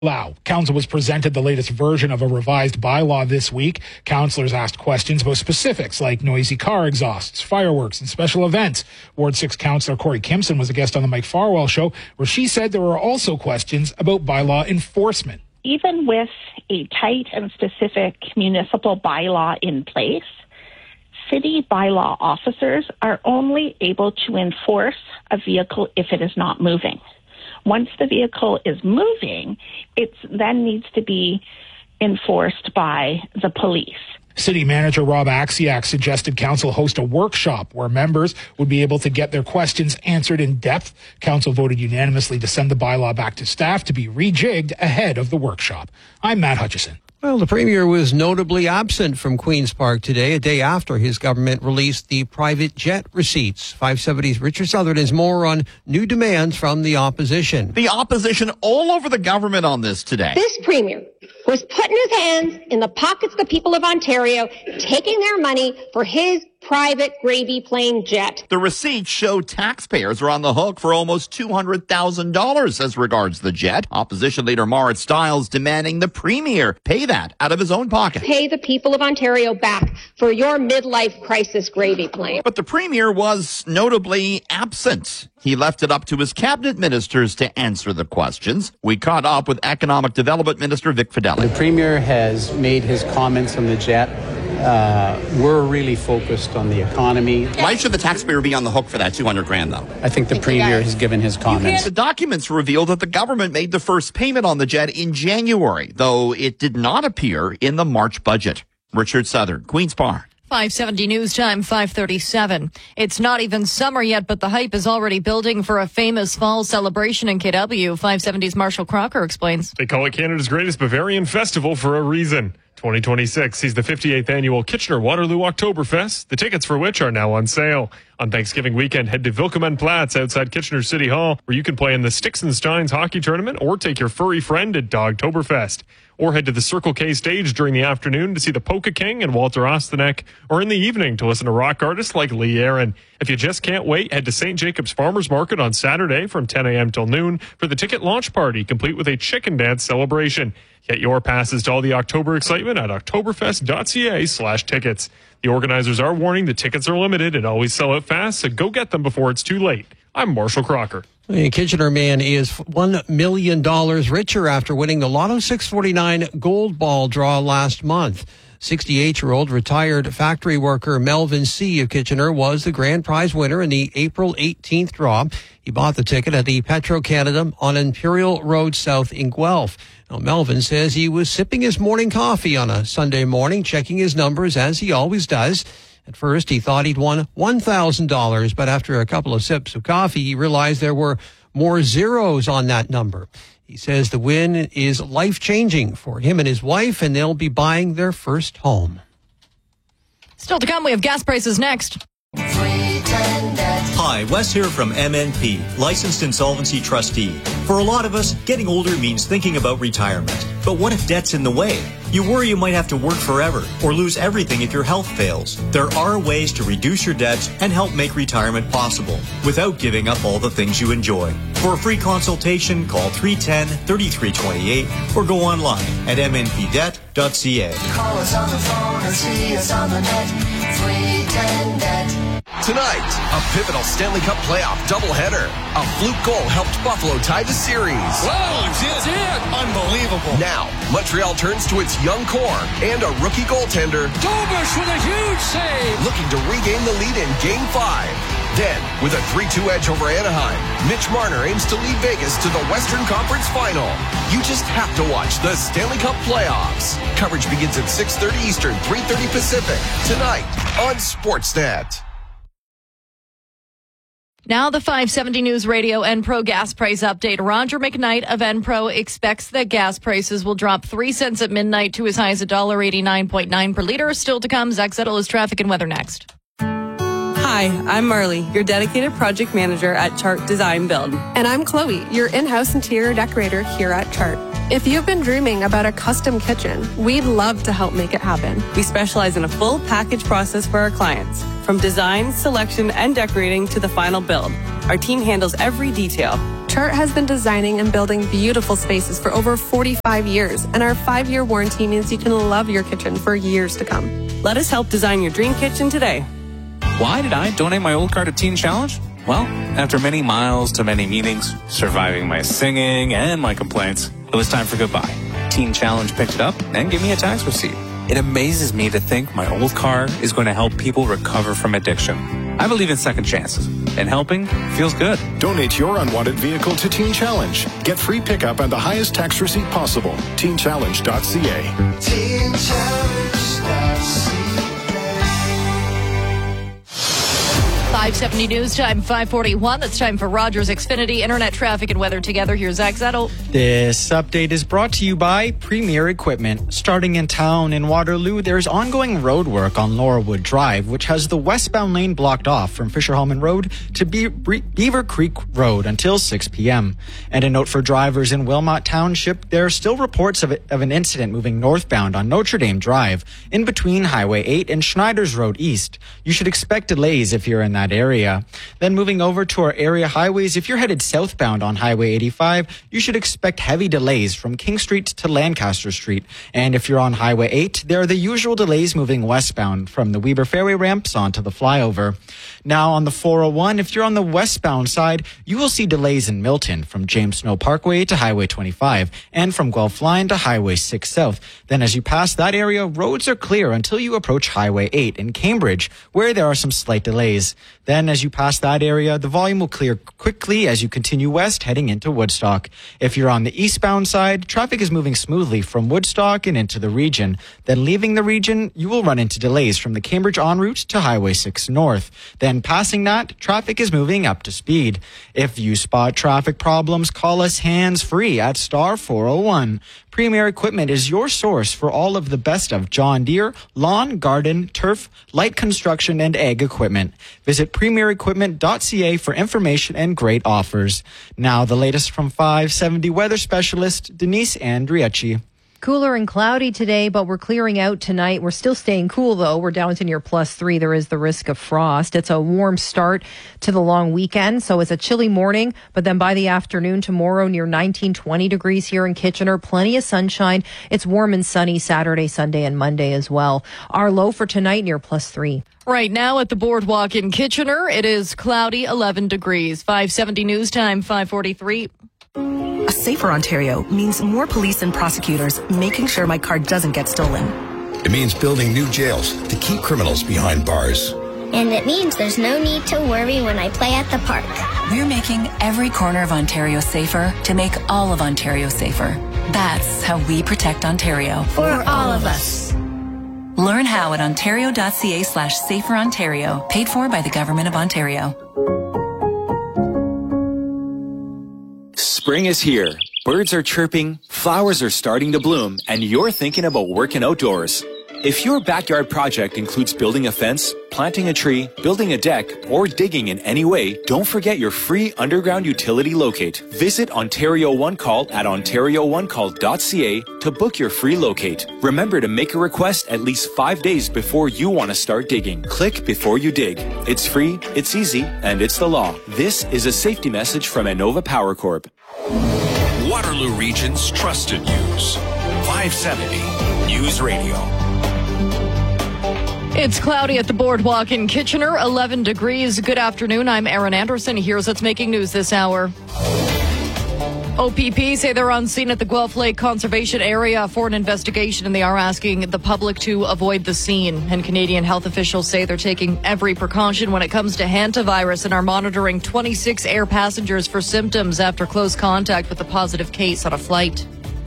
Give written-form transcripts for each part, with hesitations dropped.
Council was presented the latest version of a revised bylaw this week. Councillors asked questions about specifics like noisy car exhausts, fireworks, and special events. Ward 6 Councillor Corey Kimson was a guest on the Mike Farwell Show, where she said there were also questions about bylaw enforcement. Even with a tight and specific municipal bylaw in place, city bylaw officers are only able to enforce a vehicle if it is not moving. Once the vehicle is moving, it then needs to be enforced by the police. City Manager Rob Axiak suggested Council host a workshop where members would be able to get their questions answered in depth. Council voted unanimously to send the bylaw back to staff to be rejigged ahead of the workshop. I'm Matt Hutchison. Well, the Premier was notably absent from Queen's Park today, a day after his government released the private jet receipts. 570's Richard Southern has more on new demands from the opposition. The opposition all over the government on this today. This Premier was putting his hands in the pockets of the people of Ontario, taking their money for his private gravy plane jet. The receipts show taxpayers are on the hook for almost $200,000 as regards the jet. Opposition leader Marit Stiles demanding the Premier pay that out of his own pocket. Pay the people of Ontario back for your midlife crisis gravy plane. But the Premier was notably absent. He left it up to his cabinet ministers to answer the questions. We caught up with Economic Development Minister Vic Fedeli. The Premier has made his comments on the jet. We're really focused on the economy. Why should the taxpayer be on the hook for that $200,000 though? I think the Premier has given his comments. The documents reveal that the government made the first payment on the jet in January, though it did not appear in the March budget. Richard Southern, Queen's Park. 570 News Time, 5:37. It's not even summer yet, but the hype is already building for a famous fall celebration in KW. 570's Marshall Crocker explains. They call it Canada's greatest Bavarian festival for a reason. 2026 sees the 58th annual Kitchener-Waterloo Oktoberfest, the tickets for which are now on sale. On Thanksgiving weekend, head to Willkommenplatz outside Kitchener City Hall, where you can play in the Sticks and Steins hockey tournament or take your furry friend at Dogtoberfest. Or head to the Circle K stage during the afternoon to see the Polka King and Walter Ostanek, or in the evening to listen to rock artists like Lee Aaron. If you just can't wait, head to St. Jacob's Farmers Market on Saturday from 10 a.m. till noon for the ticket launch party, complete with a chicken dance celebration. Get your passes to all the October excitement at oktoberfest.ca/tickets. The organizers are warning that tickets are limited and always sell out fast, so go get them before it's too late. I'm Marshall Crocker. A Kitchener man is $1 million richer after winning the Lotto 649 Gold Ball draw last month. 68-year-old retired factory worker Melvin C. of Kitchener was the grand prize winner in the April 18th draw. He bought the ticket at the Petro-Canada on Imperial Road South in Guelph. Now, Melvin says he was sipping his morning coffee on a Sunday morning, checking his numbers as he always does. At first, he thought he'd won $1,000, but after a couple of sips of coffee, he realized there were more zeros on that number. He says the win is life-changing for him and his wife, and they'll be buying their first home. Still to come, we have gas prices next. Hi, Wes here from MNP, licensed insolvency trustee. For a lot of us, getting older means thinking about retirement. But what if debt's in the way? You worry you might have to work forever or lose everything if your health fails. There are ways to reduce your debts and help make retirement possible without giving up all the things you enjoy. For a free consultation, call 310-3328 or go online at mnpdebt.ca. Call us on the phone and see us on the net. 310-NET. Tonight, a pivotal Stanley Cup playoff doubleheader. A fluke goal helped Buffalo tie the series. Whoa, it's it! Unbelievable. Now, Montreal turns to its young core and a rookie goaltender. Dobush with a huge save! Looking to regain the lead in Game 5. Then, with a 3-2 edge over Anaheim, Mitch Marner aims to lead Vegas to the Western Conference Final. You just have to watch the Stanley Cup playoffs. Coverage begins at 6:30 Eastern, 3:30 Pacific. Tonight on Sportsnet. Now the 570 News Radio Enpro gas price update. Roger McKnight of Enpro expects that gas prices will drop 3 cents at midnight to as high as $1.89.9 per liter. Still to come, Zach Zettel is traffic and weather next. Hi, I'm Marley, your dedicated project manager at Chart Design Build. And I'm Chloe, your in-house interior decorator here at Chart. If you've been dreaming about a custom kitchen, we'd love to help make it happen. We specialize in a full package process for our clients, from design, selection, and decorating to the final build. Our team handles every detail Chart has been designing and building beautiful spaces for over 45 years, and our 5-year warranty means you can love your kitchen for years to come. Let us help design your dream kitchen today. Why did I donate my old car to Teen Challenge? Well, after many miles to many meetings, surviving my singing and my complaints, it was time for goodbye. Teen Challenge picked it up and gave me a tax receipt. It amazes me to think my old car is going to help people recover from addiction. I believe in second chances, and helping feels good. Donate your unwanted vehicle to Teen Challenge. Get free pickup and the highest tax receipt possible. TeenChallenge.ca. TeenChallenge.ca. 570 news time, 541. That's time for Rogers Xfinity Internet traffic and weather together. Here's Zach Zettel. This update is brought to you by Premier Equipment. Starting in town in Waterloo, there's ongoing road work on Laurelwood Drive, which has the westbound lane blocked off from Fisher-Hallman Road to Beaver Creek Road until 6 p.m. And a note for drivers in Wilmot Township, there are still reports of an incident moving northbound on Notre Dame Drive in between Highway 8 and Schneider's Road East. You should expect delays if you're in that area. Then moving over to our area highways, if you're headed southbound on Highway 85, you should expect heavy delays from King Street to Lancaster Street. And if you're on Highway 8, there are the usual delays moving westbound from the Weber Fairway ramps onto the flyover. Now on the 401, if you're on the westbound side, you will see delays in Milton from James Snow Parkway to Highway 25 and from Guelph Line to Highway 6 South. Then as you pass that area, roads are clear until you approach Highway 8 in Cambridge, where there are some slight delays. Then as you pass that area, the volume will clear quickly as you continue west heading into Woodstock. If you're on the eastbound side, traffic is moving smoothly from Woodstock and into the region. Then leaving the region, you will run into delays from the Cambridge en route to Highway 6 North. Then passing that, traffic is moving up to speed. If you spot traffic problems, call us hands-free at star 401. Premier Equipment is your source for all of the best of John Deere, lawn, garden, turf, light construction, and ag equipment. Visit premierequipment.ca for information and great offers. Now the latest from 570 weather specialist Denise Andriecci. Cooler and cloudy today, but we're clearing out tonight. We're still staying cool, though. We're down to near +3. There is the risk of frost. It's a warm start to the long weekend, so it's a chilly morning, but then by the afternoon tomorrow, near 19, 20 degrees here in Kitchener. Plenty of sunshine. It's warm and sunny Saturday, Sunday, and Monday as well. Our low for tonight, near +3. Right now at the Boardwalk in Kitchener, it is cloudy, 11 degrees. 570 news time, 543. A safer Ontario means more police and prosecutors making sure my car doesn't get stolen. It means building new jails to keep criminals behind bars. And it means there's no need to worry when I play at the park. We're making every corner of Ontario safer to make all of Ontario safer. That's how we protect Ontario. For all of us. Learn how at ontario.ca/saferontario, paid for by the Government of Ontario. Spring is here. Birds are chirping, flowers are starting to bloom, and you're thinking about working outdoors. If your backyard project includes building a fence, planting a tree, building a deck, or digging in any way, don't forget your free underground utility locate. Visit Ontario One Call at ontarioonecall.ca to book your free locate. Remember to make a request at least 5 days before you want to start digging. Click before you dig. It's free, it's easy, and it's the law. This is a safety message from Innova Power Corp. Waterloo Region's trusted news. 570 News Radio. It's cloudy at the Boardwalk in Kitchener, 11 degrees. Good afternoon. I'm Erin Anderson. Here's what's making news this hour. OPP say they're on scene at the Guelph Lake Conservation Area for an investigation, and they are asking the public to avoid the scene. And Canadian health officials say they're taking every precaution when it comes to hantavirus and are monitoring 26 air passengers for symptoms after close contact with a positive case on a flight.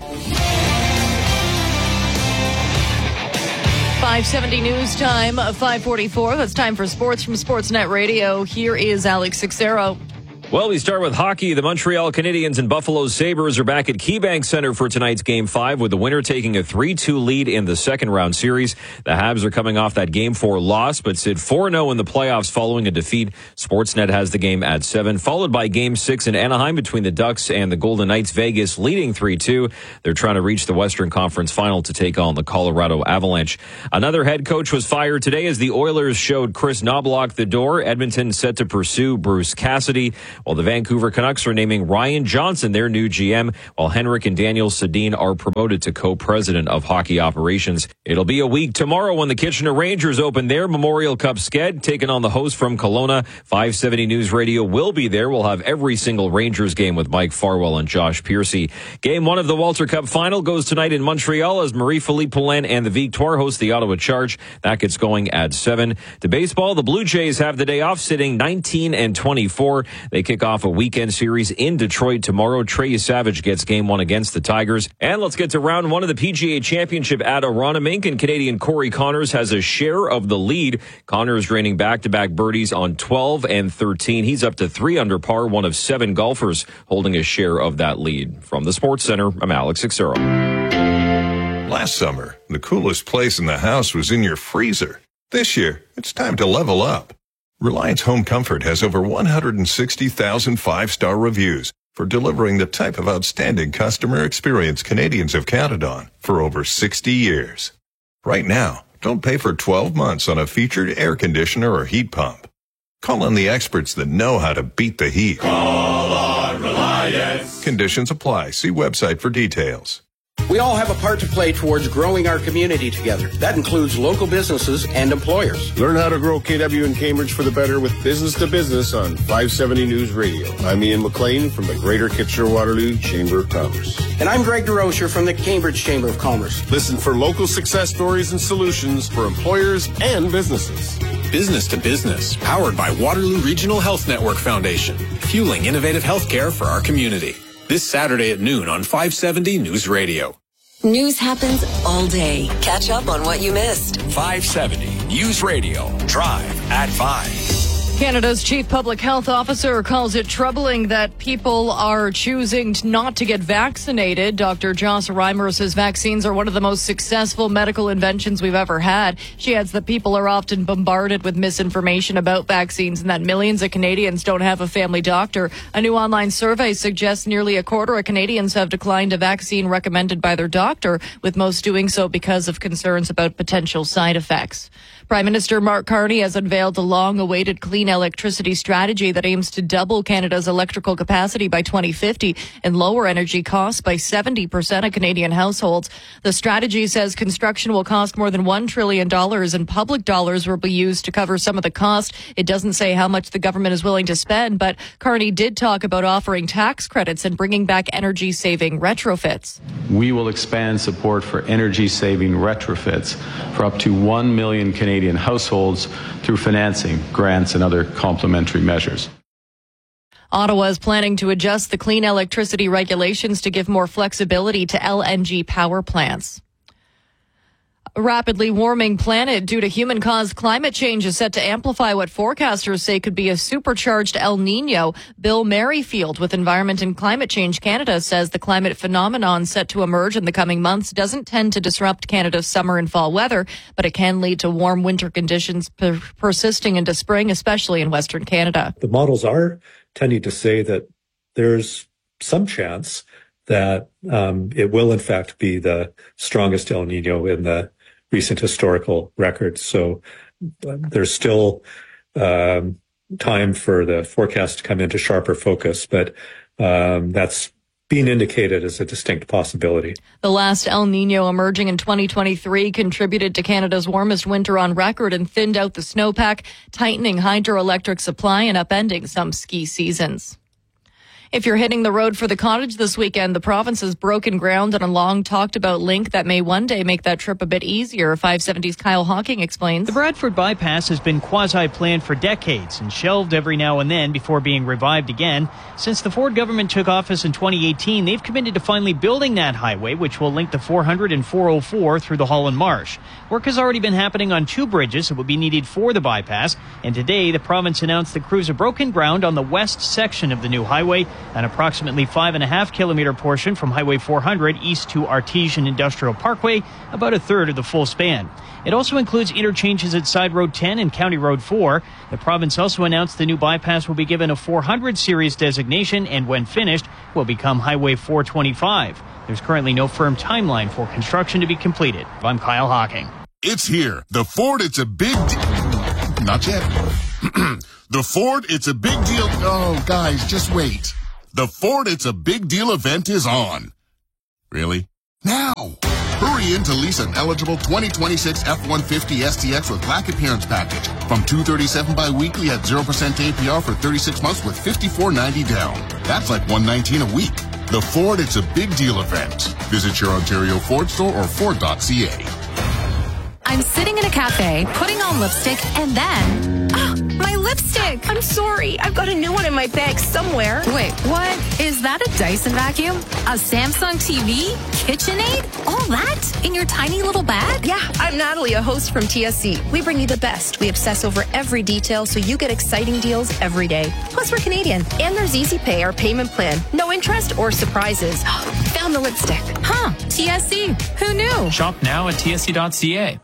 570 news time, 544. That's time for sports from Sportsnet Radio. Here is Alex Sixero. Well, we start with hockey. The Montreal Canadiens and Buffalo Sabres are back at KeyBank Center for tonight's Game 5, with the winner taking a 3-2 lead in the second-round series. The Habs are coming off that Game 4 loss, but sit 4-0 in the playoffs following a defeat. Sportsnet has the game at 7, followed by Game 6 in Anaheim between the Ducks and the Golden Knights. Vegas leading 3-2. They're trying to reach the Western Conference Final to take on the Colorado Avalanche. Another head coach was fired today as the Oilers showed Chris Knobloch the door. Edmonton set to pursue Bruce Cassidy. while the Vancouver Canucks are naming Ryan Johnson their new GM, while Henrik and Daniel Sedin are promoted to co-president of hockey operations. It'll be a week tomorrow when the Kitchener Rangers open their Memorial Cup sked, taking on the host from Kelowna. 570 News Radio will be there. We'll have every single Rangers game with Mike Farwell and Josh Piercy. Game 1 of the Walter Cup final goes tonight in Montreal as Marie-Philippe Poulin and the Victoire host the Ottawa Charge. That gets going at 7. To baseball, the Blue Jays have the day off, sitting 19-24. They kick off a weekend series in Detroit tomorrow. Trey Savage gets game 1 against the Tigers. And let's get to round 1 of the PGA Championship at Aronimink, and Canadian Corey Connors has a share of the lead. Connors draining back-to-back birdies on 12 and 13. He's up to 3 under par, one of 7 golfers holding a share of that lead. From the Sports Center, I'm Alex Xero. Last summer, the coolest place in the house was in your freezer. This year, it's time to level up. Reliance Home Comfort has over 160,000 5-star reviews for delivering the type of outstanding customer experience Canadians have counted on for over 60 years. Right now, don't pay for 12 months on a featured air conditioner or heat pump. Call on the experts that know how to beat the heat. Call on Reliance. Conditions apply. See website for details. We all have a part to play towards growing our community together. That includes local businesses and employers. Learn how to grow KW in Cambridge for the better with Business to Business on 570 News Radio. I'm Ian McLean from the Greater Kitchener-Waterloo Chamber of Commerce. And I'm Greg DeRocher from the Cambridge Chamber of Commerce. Listen for local success stories and solutions for employers and businesses. Business to Business, powered by Waterloo Regional Health Network Foundation, fueling innovative healthcare for our community. This Saturday at noon on 570 News Radio. News happens all day. Catch up on what you missed. 570 News Radio. Drive at 5. Canada's chief public health officer calls it troubling that people are choosing not to get vaccinated. Dr. Joss Reimer says vaccines are one of the most successful medical inventions we've ever had. She adds that people are often bombarded with misinformation about vaccines and that millions of Canadians don't have a family doctor. A new online survey suggests nearly a quarter of Canadians have declined a vaccine recommended by their doctor, with most doing so because of concerns about potential side effects. Prime Minister Mark Carney has unveiled a long-awaited clean electricity strategy that aims to double Canada's electrical capacity by 2050 and lower energy costs by 70% of Canadian households. The strategy says construction will cost more than $1 trillion and public dollars will be used to cover some of the cost. It doesn't say how much the government is willing to spend, but Carney did talk about offering tax credits and bringing back energy-saving retrofits. We will expand support for energy-saving retrofits for up to 1 million Canadian households through financing, grants, and other complementary measures. Ottawa is planning to adjust the clean electricity regulations to give more flexibility to LNG power plants. A rapidly warming planet due to human-caused climate change is set to amplify what forecasters say could be a supercharged El Nino. Bill Merrifield with Environment and Climate Change Canada says the climate phenomenon set to emerge in the coming months doesn't tend to disrupt Canada's summer and fall weather, but it can lead to warm winter conditions persisting into spring, especially in Western Canada. The models are tending to say that there's some chance that it will, in fact, be the strongest El Nino in the recent historical records. So there's still time for the forecast to come into sharper focus, but that's being indicated as a distinct possibility. The last El Nino emerging in 2023 contributed to Canada's warmest winter on record and thinned out the snowpack, tightening hydroelectric supply and upending some ski seasons. If you're hitting the road for the cottage this weekend, the province has broken ground on a long-talked-about link that may one day make that trip a bit easier. 570's Kyle Hawking explains. The Bradford Bypass has been quasi-planned for decades and shelved every now and then before being revived again. Since the Ford government took office in 2018, they've committed to finally building that highway, which will link the 400 and 404 through the Holland Marsh. Work has already been happening on 2 bridges that will be needed for the bypass, and today the province announced the crews have broken ground on the west section of the new highway, an approximately 5.5-kilometer portion from Highway 400 east to Artesian Industrial Parkway, about a third of the full span. It also includes interchanges at Side Road 10 and County Road 4. The province also announced the new bypass will be given a 400 series designation and when finished will become Highway 425. There's currently no firm timeline for construction to be completed. I'm Kyle Hawking. It's here. The Ford It's a Big Deal. Not yet. The Ford It's a Big Deal... Oh, guys, just wait. The Ford It's a Big Deal event is on. Really? Now! Hurry in to lease an eligible 2026 F-150 STX with black appearance package from $237 bi-weekly at 0% APR for 36 months with $54.90 down. That's like $119 a week. The Ford It's a Big Deal event. Visit your Ontario Ford store or Ford.ca. I'm sitting in a cafe, putting on lipstick, and then... my lipstick! I'm sorry. I've got a new one in my bag somewhere. Wait, what? Is that a Dyson vacuum? A Samsung TV? KitchenAid? All that? In your tiny little bag? Yeah, I'm Natalie, a host from TSC. We bring you the best. We obsess over every detail so you get exciting deals every day. Plus, we're Canadian. And there's Easy Pay, our payment plan. No interest or surprises. Found the lipstick. Huh, TSC. Who knew? Shop now at tsc.ca.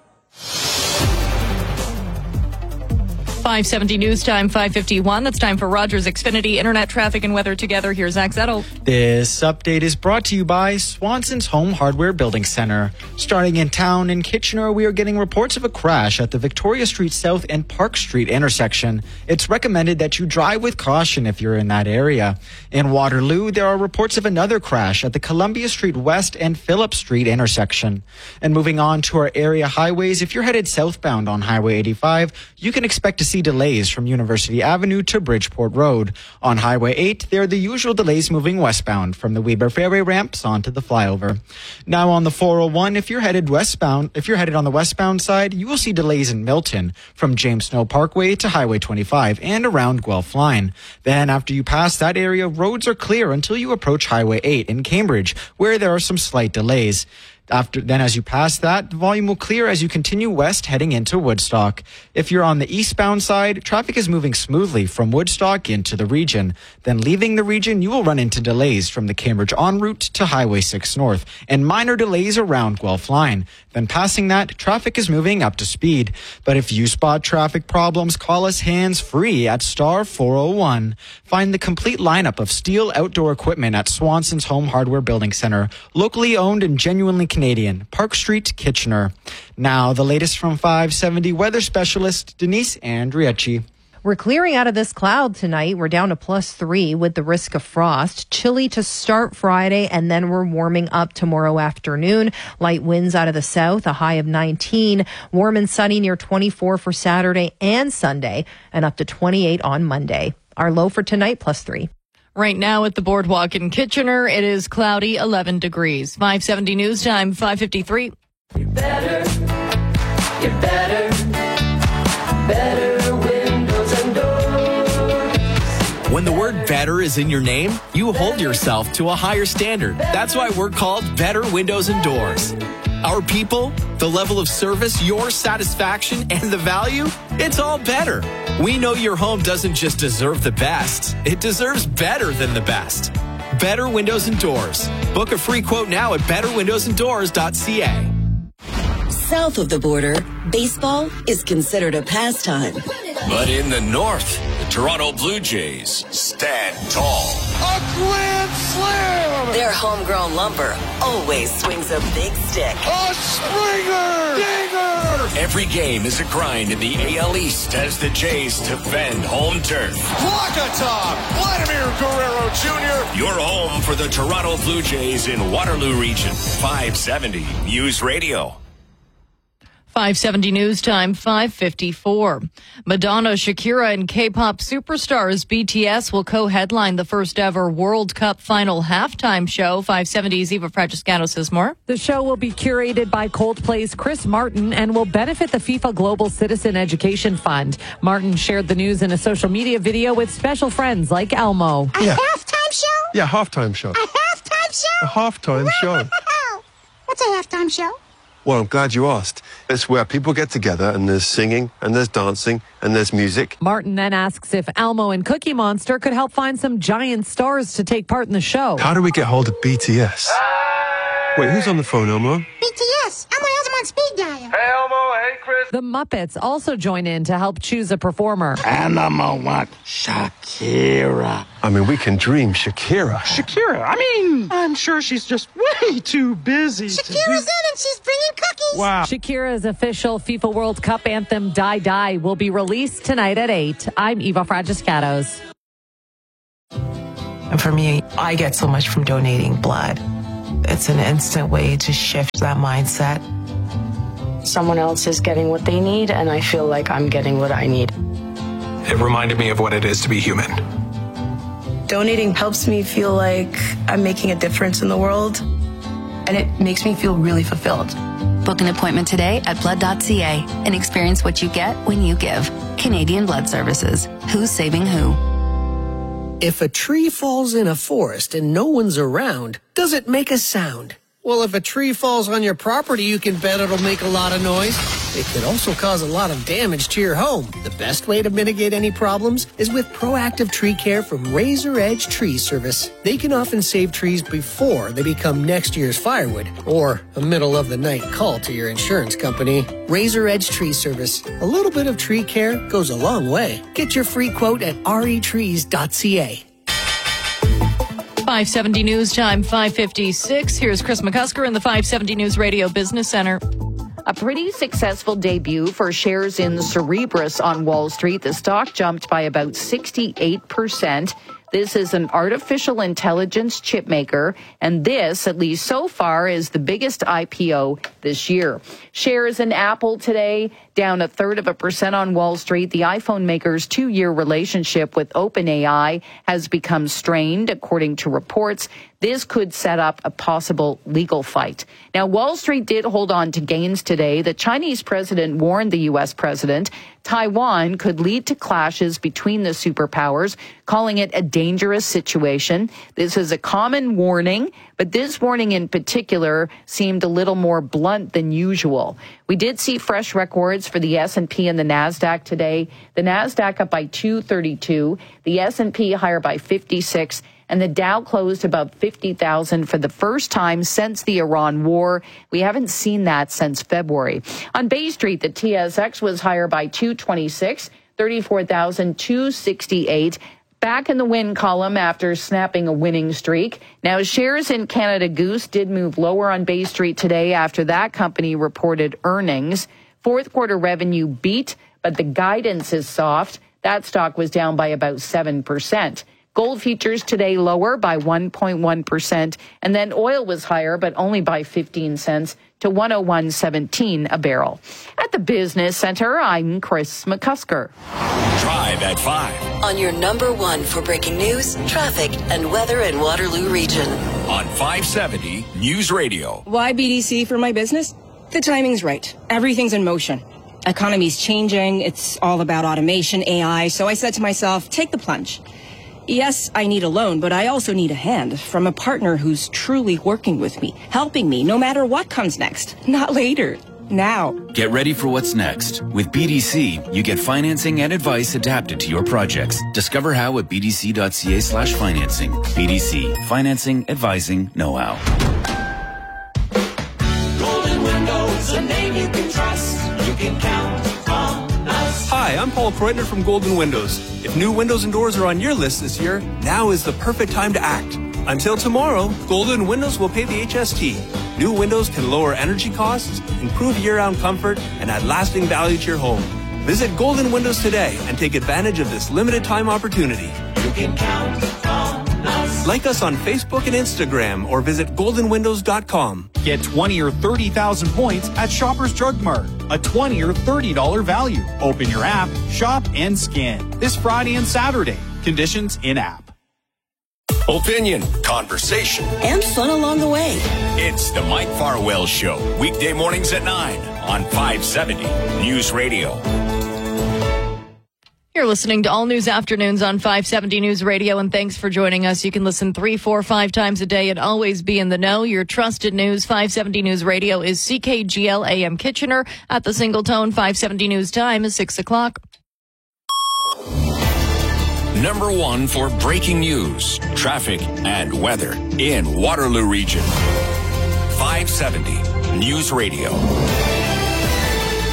5:70 news time, 5:51. That's time for Rogers Xfinity Internet Traffic and Weather Together. Here's Zach Zettel. This update is brought to you by Swanson's Home Hardware Building Center. Starting in town in Kitchener, we are getting reports of a crash at the Victoria Street South and Park Street intersection. It's recommended that you drive with caution if you're in that area. In Waterloo, there are reports of another crash at the Columbia Street West and Phillip Street intersection. And moving on to our area highways, if you're headed southbound on Highway 85, you can expect to see delays from University Avenue to Bridgeport Road. On Highway 8, there are the usual delays moving westbound from the Weber Fairway ramps onto the flyover. Now on the 401, if you're headed on the westbound side, you will see delays in Milton from James Snow Parkway to Highway 25 and around Guelph Line. Then after you pass that area, roads are clear until you approach Highway 8 in Cambridge, where there are some slight delays. As you pass that, the volume will clear as you continue west heading into Woodstock. If you're on the eastbound side, traffic is moving smoothly from Woodstock into the region. Then leaving the region, you will run into delays from the Cambridge en route to Highway 6 North and minor delays around Guelph Line. Then passing that, traffic is moving up to speed. But if you spot traffic problems, call us hands-free at star 401. Find the complete lineup of STIHL outdoor equipment at Swanson's Home Hardware Building Center, locally owned and genuinely Canadian, Park Street, Kitchener. Now, the latest from 570 weather specialist Denise Andriacci. We're clearing out of this cloud tonight. We're down to +3 with the risk of frost. Chilly to start Friday, and then we're warming up tomorrow afternoon. Light winds out of the south, a high of 19. Warm and sunny near 24 for Saturday and Sunday, and up to 28 on Monday. Our low for tonight, +3. Right now at the Boardwalk in Kitchener, it is cloudy, 11 degrees. 5:70 news time, 5:53. You're better windows and doors. When the word better is in your name, you hold yourself to a higher standard. That's why we're called Better Windows and Doors. Our people, the level of service, your satisfaction, and the value, it's all better. We know your home doesn't just deserve the best, it deserves better than the best. Better Windows and Doors. Book a free quote now at betterwindowsanddoors.ca. South of the border, baseball is considered a pastime. But in the north, the Toronto Blue Jays stand tall. A grand slam! Their homegrown lumber always swings a big stick. A Springer! Dinger! Every game is a grind in the AL East as the Jays defend home turf. Walk-a-top! Vladimir Guerrero Jr. Your home for the Toronto Blue Jays in Waterloo Region. 570 News Radio. 5:70 news time, 5:54. Madonna, Shakira, and K-pop superstars BTS will co-headline the first ever World Cup final halftime show. 570's Eva Francescano says more. The show will be curated by Coldplay's Chris Martin and will benefit the FIFA Global Citizen Education Fund. Martin shared the news in a social media video with special friends like Elmo. A halftime show? Yeah, halftime show. A halftime show? A halftime show. What's a halftime show? Well, I'm glad you asked. It's where people get together and there's singing and there's dancing and there's music. Martin then asks if Elmo and Cookie Monster could help find some giant stars to take part in the show. How do we get hold of BTS? Wait, who's on the phone, Elmo? BTS. Elmo has him on speaker. Dial. Hey, Elmo. Hey, Chris. The Muppets also join in to help choose a performer. Animal want Shakira. I mean, we can dream Shakira. Shakira? I mean, I'm sure she's just way too busy. Shakira's in and she's bringing cookies. Wow. Shakira's official FIFA World Cup anthem, Die Die, will be released tonight at 8. I'm Eva Fragiscatos. And for me, I get so much from donating blood. It's an instant way to shift that mindset. Someone else is getting what they need, and I feel like I'm getting what I need. It reminded me of what it is to be human. Donating helps me feel like I'm making a difference in the world, and it makes me feel really fulfilled. Book an appointment today at blood.ca and experience what you get when you give. Canadian Blood Services. Who's saving who? If a tree falls in a forest and no one's around, does it make a sound? Well, if a tree falls on your property, you can bet it'll make a lot of noise. It could also cause a lot of damage to your home. The best way to mitigate any problems is with proactive tree care from Razor Edge Tree Service. They can often save trees before they become next year's firewood or a middle of the night call to your insurance company. Razor Edge Tree Service. A little bit of tree care goes a long way. Get your free quote at retrees.ca. 570 News Time, 5:56. Here's Chris McCusker in the 570 News Radio Business Center. A pretty successful debut for shares in Cerebras on Wall Street. The stock jumped by about 68%. This is an artificial intelligence chip maker, and this, at least so far, is the biggest IPO this year. Shares in Apple today down 1/3% on Wall Street. The iPhone maker's 2-year relationship with OpenAI has become strained, according to reports. This could set up a possible legal fight. Now, Wall Street did hold on to gains today. The Chinese president warned the U.S. president Taiwan could lead to clashes between the superpowers, calling it a dangerous situation. This is a common warning, but this warning in particular seemed a little more blunt than usual. We did see fresh records for the S&P and the NASDAQ today. The NASDAQ up by 232, the S&P higher by 56, and the Dow closed above 50,000 for the first time since the Iran war. We haven't seen that since February. On Bay Street, the TSX was higher by 226, 34,268. Back in the win column after snapping a winning streak. Now, shares in Canada Goose did move lower on Bay Street today after that company reported earnings. Fourth quarter revenue beat, but the guidance is soft. That stock was down by about 7%. Gold futures today lower by 1.1%, and then oil was higher, but only by 15 cents to 101.17 a barrel. At the Business Center, I'm Chris McCusker. Drive at 5. On your number one for breaking news, traffic, and weather in Waterloo Region. On 570 News Radio. Why BDC for my business? The timing's right. Everything's in motion. Economy's changing. It's all about automation, AI. So I said to myself, take the plunge. Yes, I need a loan, but I also need a hand from a partner who's truly working with me, helping me no matter what comes next. Not later. Now. Get ready for what's next. With BDC, you get financing and advice adapted to your projects. Discover how at bdc.ca/financing. BDC. Financing, advising, know-how. Golden Windows, a name you can trust. You can count on us. Hi, I'm Paul Kreutner from Golden Windows. If new windows and doors are on your list this year, now is the perfect time to act. Until tomorrow, Golden Windows will pay the HST. New windows can lower energy costs, improve year-round comfort, and add lasting value to your home. Visit Golden Windows today and take advantage of this limited-time opportunity. You can count on us. Like us on Facebook and Instagram or visit goldenwindows.com. Get 20 or 30,000 points at Shoppers Drug Mart. A $20 or $30 value. Open your app, shop, and scan. This Friday and Saturday. Conditions in-app. Opinion, conversation, and fun along the way. It's the Mike Farwell Show. Weekday mornings at 9 on 570 News Radio. You're listening to All News Afternoons on 570 News Radio, and thanks for joining us. You can listen 3, 4, 5 times a day and always be in the know. Your trusted news, 570 News Radio, is CKGL AM Kitchener. At the Single Tone, 570 News Time is 6 o'clock. Number one for breaking news, traffic, and weather in Waterloo Region. 570 News Radio.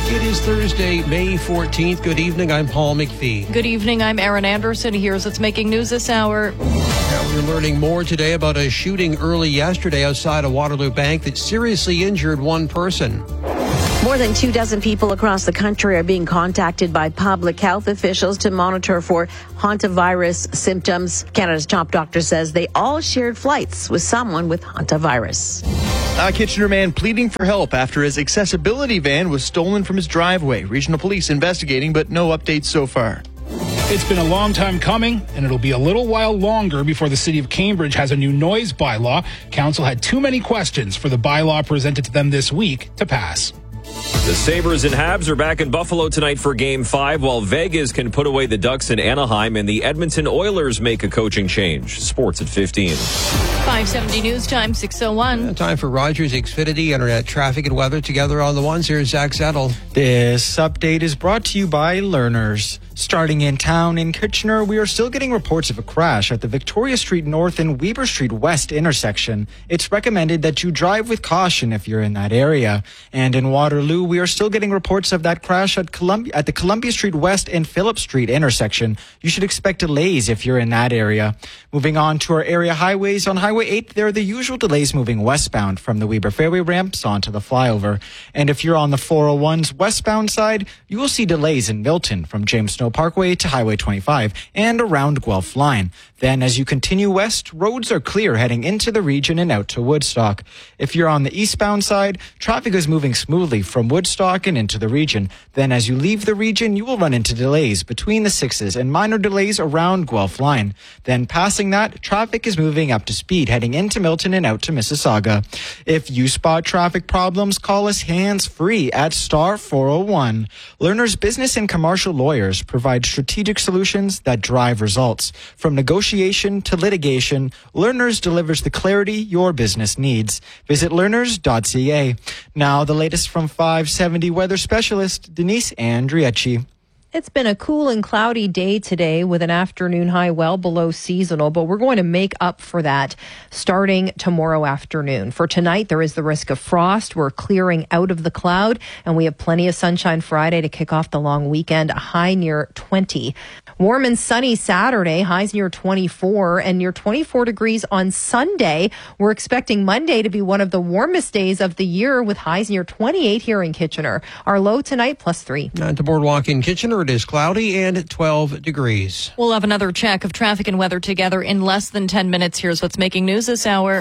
It is Thursday, May 14th. Good evening. I'm Paul McPhee. Good evening. I'm Aaron Anderson. Here's what's making news this hour. We're learning more today about a shooting early yesterday outside a Waterloo bank that seriously injured one person. More than 24 people across the country are being contacted by public health officials to monitor for hantavirus symptoms. Canada's top doctor says they all shared flights with someone with hantavirus. A Kitchener man pleading for help after his accessibility van was stolen from his driveway. Regional police investigating, but no updates so far. It's been a long time coming, and it'll be a little while longer before the city of Cambridge has a new noise bylaw. Council had too many questions for the bylaw presented to them this week to pass. The Sabres and Habs are back in Buffalo tonight for Game 5, while Vegas can put away the Ducks in Anaheim and the Edmonton Oilers make a coaching change. Sports at 15. 570 News Time, 6:01. Time for Rogers Xfinity Internet traffic and weather together on the ones. Here's Zach Zettel. This update is brought to you by Learners. Starting in town in Kitchener, we are still getting reports of a crash at the Victoria Street North and Weber Street West intersection. It's recommended that you drive with caution if you're in that area. And in Waterloo, we are still getting reports of that crash at the Columbia Street West and Phillip Street intersection. You should expect delays if you're in that area. Moving on to our area highways. On Highway 8, there are the usual delays moving westbound from the Weber Fairway ramps onto the flyover. And if you're on the 401's westbound side, you will see delays in Milton from James Snow Parkway to Highway 25 and around Guelph Line. Then as you continue west, roads are clear heading into the region and out to Woodstock. If you're on the eastbound side, traffic is moving smoothly from Woodstock and into the region. Then as you leave the region, you will run into delays between the 6s and minor delays around Guelph Line. Then passing that, traffic is moving up to speed heading into Milton and out to Mississauga. If you spot traffic problems, call us hands-free at star 401. Learners Business and Commercial Lawyers provide strategic solutions that drive results. From negotiation to litigation, Learners delivers the clarity your business needs. Visit learners.ca. Now the latest from 570 weather specialist Denise Andriecci. It's been a cool and cloudy day today with an afternoon high well below seasonal, but we're going to make up for that starting tomorrow afternoon. For tonight, there is the risk of frost. We're clearing out of the cloud, and we have plenty of sunshine Friday to kick off the long weekend, a high near 20. Warm and sunny Saturday, highs near 24 and near 24 degrees on Sunday. We're expecting Monday to be one of the warmest days of the year with highs near 28 here in Kitchener. Our low tonight, +3. At the Boardwalk in Kitchener, it is cloudy and 12 degrees. We'll have another check of traffic and weather together in less than 10 minutes. Here's what's making news this hour.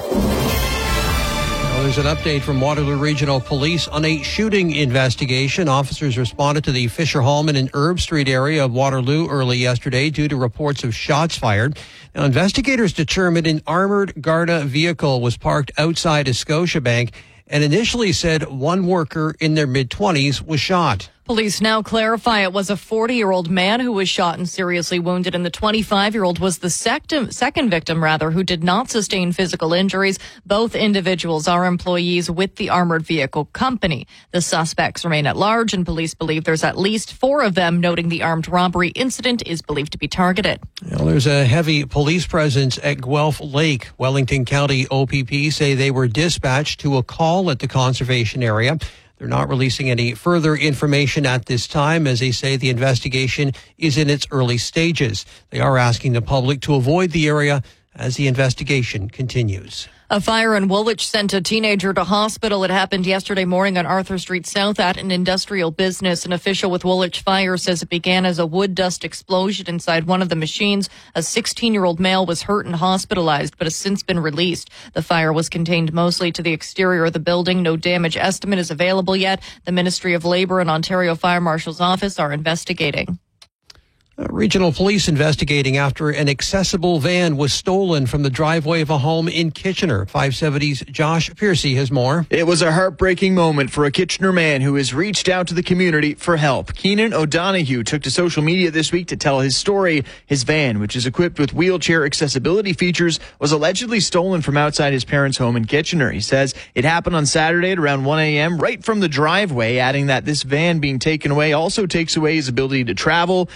Well, there's an update from Waterloo Regional Police on a shooting investigation. Officers responded to the Fisher Hallman and Herb Street area of Waterloo early yesterday due to reports of shots fired. Now, investigators determined an armored Garda vehicle was parked outside a Scotiabank and initially said one worker in their mid-20s was shot. Police now clarify it was a 40-year-old man who was shot and seriously wounded, and the 25-year-old was the second victim, who did not sustain physical injuries. Both individuals are employees with the armored vehicle company. The suspects remain at large, and police believe there's at least 4 of them, noting the armed robbery incident is believed to be targeted. Well, there's a heavy police presence at Guelph Lake. Wellington County OPP say they were dispatched to a call at the conservation area. They're not releasing any further information at this time, as they say the investigation is in its early stages. They are asking the public to avoid the area as the investigation continues. A fire in Woolwich sent a teenager to hospital. It happened yesterday morning on Arthur Street South at an industrial business. An official with Woolwich Fire says it began as a wood dust explosion inside one of the machines. A 16-year-old male was hurt and hospitalized, but has since been released. The fire was contained mostly to the exterior of the building. No damage estimate is available yet. The Ministry of Labour and Ontario Fire Marshal's Office are investigating. Regional police investigating after an accessible van was stolen from the driveway of a home in Kitchener. 570's Josh Piercy has more. It was a heartbreaking moment for a Kitchener man who has reached out to the community for help. Keenan O'Donoghue took to social media this week to tell his story. His van, which is equipped with wheelchair accessibility features, was allegedly stolen from outside his parents' home in Kitchener. He says it happened on Saturday at around 1 a.m. right from the driveway, adding that this van being taken away also takes away his ability to travel, to get to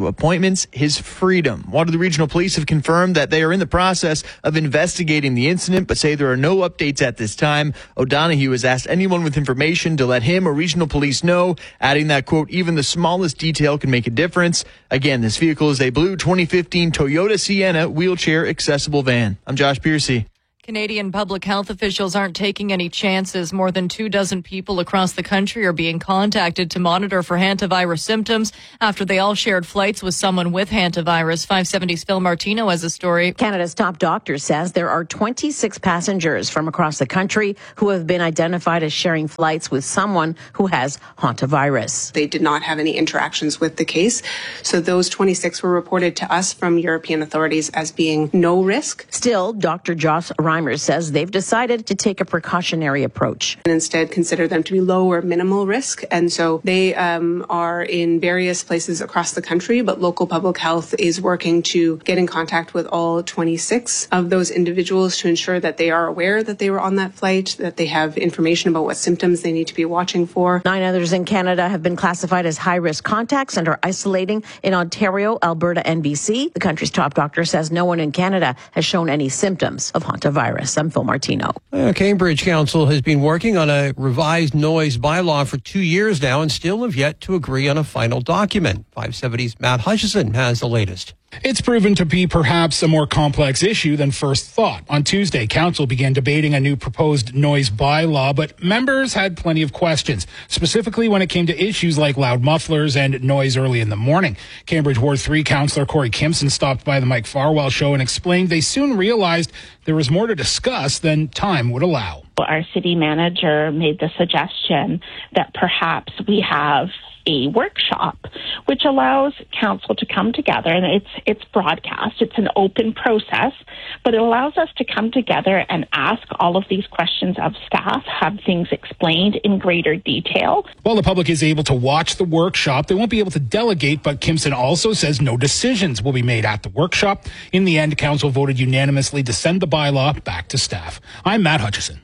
to appointments his freedom. Waterloo Regional Police have confirmed that they are in the process of investigating the incident, but say there are no updates at this time. O'Donoghue has asked anyone with information to let him or regional police know, adding that, quote, even the smallest detail can make a difference. Again, this vehicle is a blue 2015 Toyota Sienna wheelchair accessible van. I'm Josh Piercy. Canadian public health officials aren't taking any chances. More than 24 people across the country are being contacted to monitor for hantavirus symptoms after they all shared flights with someone with hantavirus. 570's Phil Martino has a story. Canada's top doctor says there are 26 passengers from across the country who have been identified as sharing flights with someone who has hantavirus. They did not have any interactions with the case, so those 26 were reported to us from European authorities as being no risk. Still, Dr. Joss Reimers says they've decided to take a precautionary approach. And instead consider them to be low or minimal risk. And so they are in various places across the country, but local public health is working to get in contact with all 26 of those individuals to ensure that they are aware that they were on that flight, that they have information about what symptoms they need to be watching for. 9 others in Canada have been classified as high-risk contacts and are isolating in Ontario, Alberta, and BC. The country's top doctor says no one in Canada has shown any symptoms of hantavirus. I'm Phil Martino. Cambridge Council has been working on a revised noise bylaw for 2 years now and still have yet to agree on a final document. 570's Matt Hutchison has the latest. It's proven to be perhaps a more complex issue than first thought. On Tuesday, Council began debating a new proposed noise bylaw, but members had plenty of questions, specifically when it came to issues like loud mufflers and noise early in the morning. Cambridge Ward 3 Councillor Corey Kimson stopped by the Mike Farwell show and explained they soon realized there was more to discuss than time would allow. Our city manager made the suggestion that perhaps we have a workshop, which allows council to come together, and it's broadcast. It's an open process, but it allows us to come together and ask all of these questions of staff, have things explained in greater detail. While the public is able to watch the workshop, they won't be able to delegate, but Kimson also says no decisions will be made at the workshop. In the end, council voted unanimously to send the bylaw back to staff. I'm Matt Hutchison.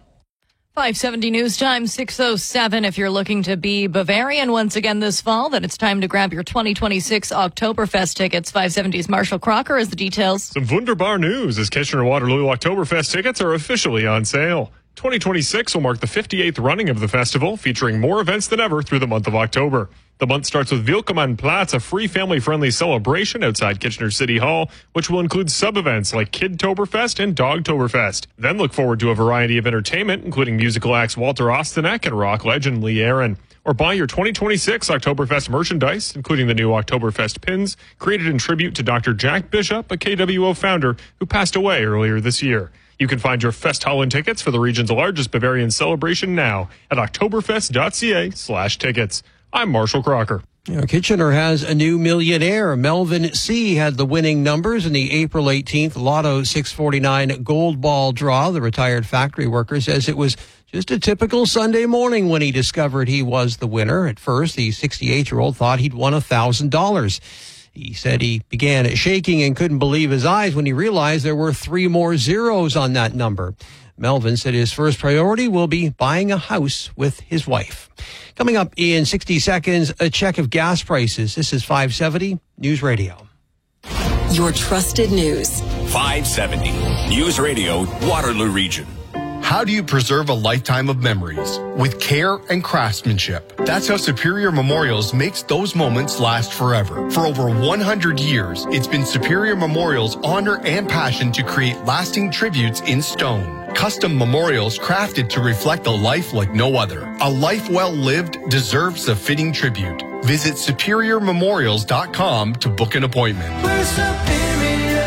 570 News Time, 6:07. If you're looking to be Bavarian once again this fall, then it's time to grab your 2026 Oktoberfest tickets. 570's Marshall Crocker has the details. Some wunderbar news as Kitchener-Waterloo Oktoberfest tickets are officially on sale. 2026 will mark the 58th running of the festival, featuring more events than ever through the month of October. The month starts with Willkommnplatz, a free family-friendly celebration outside Kitchener City Hall, which will include sub-events like Kidtoberfest and Dogtoberfest. Then look forward to a variety of entertainment, including musical acts Walter Ostanek and rock legend Lee Aaron. Or buy your 2026 Oktoberfest merchandise, including the new Oktoberfest pins, created in tribute to Dr. Jack Bishop, a KWO founder who passed away earlier this year. You can find your Festhallen tickets for the region's largest Bavarian celebration now at oktoberfest.ca/tickets. I'm Marshall Crocker. Kitchener has a new millionaire. Melvin C. had the winning numbers in the April 18th Lotto 649 Gold Ball draw. The retired factory worker says it was just a typical Sunday morning when he discovered he was the winner. At first, the 68-year-old thought he'd won $1,000. He said he began shaking and couldn't believe his eyes when he realized there were 3 more zeros on that number. Melvin said his first priority will be buying a house with his wife. Coming up in 60 seconds, a check of gas prices. This is 570 News Radio. Your trusted news. 570 News Radio, Waterloo Region. How do you preserve a lifetime of memories? With care and craftsmanship. That's how Superior Memorials makes those moments last forever. For over 100 years, it's been Superior Memorials' honor and passion to create lasting tributes in stone. Custom memorials crafted to reflect a life like no other. A life well lived deserves a fitting tribute. Visit superiormemorials.com to book an appointment. We're Superior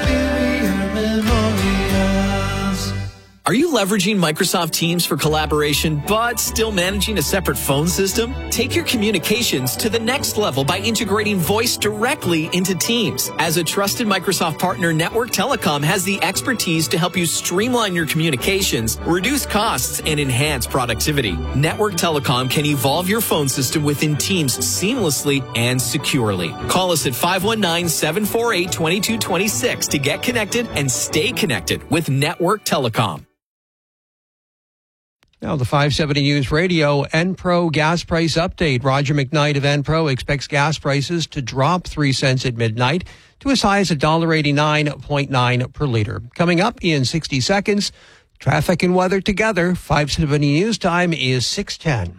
Memorials. Are you leveraging Microsoft Teams for collaboration, but still managing a separate phone system? Take your communications to the next level by integrating voice directly into Teams. As a trusted Microsoft partner, Network Telecom has the expertise to help you streamline your communications, reduce costs, and enhance productivity. Network Telecom can evolve your phone system within Teams seamlessly and securely. Call us at 519-748-2226 to get connected and stay connected with Network Telecom. Now, the 570 News Radio Enpro gas price update. Roger McKnight of Enpro expects gas prices to drop 3 cents at midnight to as high as $1.89.9 per liter. Coming up in 60 seconds, traffic and weather together. 570 News time is 6:10.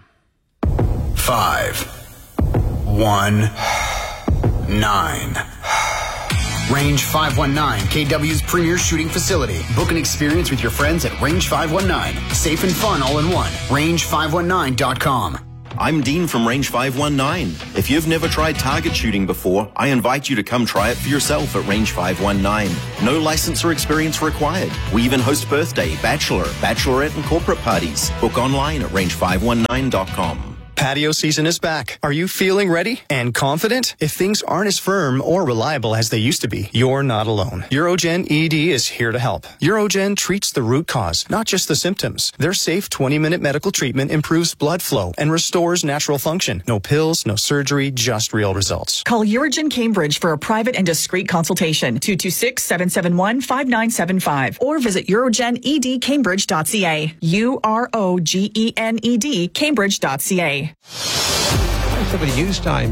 519. Range 519, KW's premier shooting facility. Book an experience with your friends at Range 519. Safe and fun all in one. Range519.com. I'm Dean from Range 519. If you've never tried target shooting before, I invite you to come try it for yourself at Range 519. No license or experience required. We even host birthday, bachelor, bachelorette, and corporate parties. Book online at range519.com. Patio season is back. Are you feeling ready and confident? If things aren't as firm or reliable as they used to be, you're not alone. Urogen ED is here to help. Urogen treats the root cause, not just the symptoms. Their safe 20-minute medical treatment improves blood flow and restores natural function. No pills, no surgery, just real results. Call Urogen Cambridge for a private and discreet consultation. 226-771-5975 or visit urogenedcambridge.ca. UROGENED Cambridge.ca. 570 News time,